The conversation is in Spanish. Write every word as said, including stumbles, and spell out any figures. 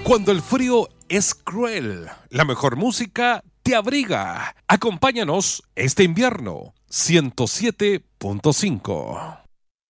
Cuando el frío es cruel, la mejor música te abriga. Acompáñanos este invierno. ciento siete punto cinco